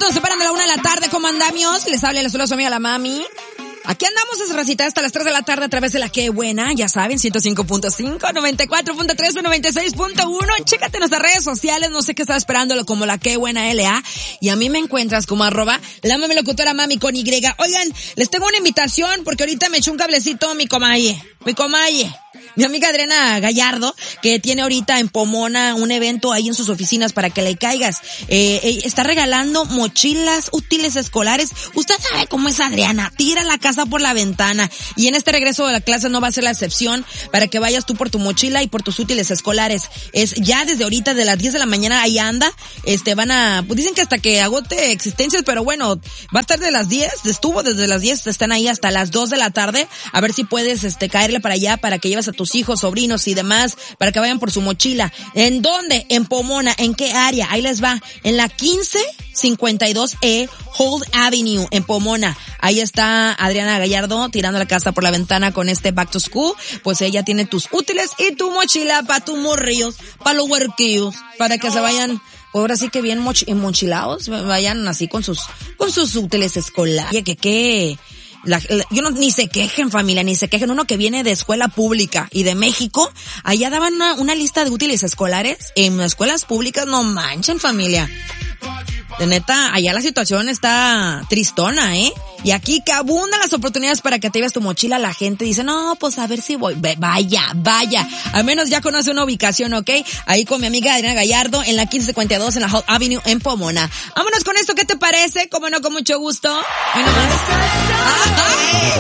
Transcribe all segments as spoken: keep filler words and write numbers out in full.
minutos nos separan de la una de la tarde, comandamios. Les habla la sola su amiga la mami. Aquí andamos esa racita hasta las tres de la tarde a través de la que buena, ya saben, ciento cinco punto cinco, noventa y cuatro punto tres o noventa y seis punto uno. Chécate nuestras redes sociales, no sé qué estás esperándolo, como la que buena L A. Y a mí me encuentras como arroba la mami locutora mami con Y. Oigan, les tengo una invitación porque ahorita me echó un cablecito mi comaye, mi comaye. Mi amiga Adriana Gallardo, que tiene ahorita en Pomona un evento ahí en sus oficinas para que le caigas. Eh, está regalando mochilas útiles escolares. Usted sabe cómo es Adriana, tira la casa por la ventana. Y en este regreso de la clase no va a ser la excepción para que vayas tú por tu mochila y por tus útiles escolares. Es ya desde ahorita, de las diez de la mañana, ahí anda. Este, van a, pues dicen que hasta que agote existencias, pero bueno, va a estar de las diez, estuvo desde las diez, están ahí hasta las dos de la tarde. A ver si puedes, este, caerle para allá para que lleves a tus hijos, sobrinos y demás, para que vayan por su mochila. ¿En dónde? En Pomona. ¿En qué área? Ahí les va. En la quince cincuenta y dos E Holt Avenue, en Pomona. Ahí está Adriana Gallardo tirando la casa por la ventana con este Back to School. Pues ella tiene tus útiles y tu mochila para tus morrillos, para los huerquillos, para que se vayan, ahora sí que bien moch- mochilados, vayan así con sus, con sus útiles escolares. Oye, que qué... La, la, yo no, ni se quejen, familia, ni se quejen. Uno que viene de escuela pública y de México, allá daban una, una lista de útiles escolares. En escuelas públicas no manchen, familia. De neta, allá la situación está tristona, ¿eh? Y aquí que abundan las oportunidades para que te lleves tu mochila, la gente dice, no, pues a ver si voy. Vaya, vaya. Al menos ya conoce una ubicación, ¿ok? Ahí con mi amiga Adriana Gallardo en la quince cincuenta y dos en la Holt Avenue en Pomona. Vámonos con esto, ¿qué te parece? Como no, con mucho gusto. Bueno, más. ¡Ay!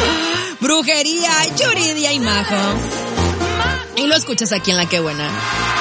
Brujería, Yuridia y Majo. Y lo escuchas aquí en La Que Buena.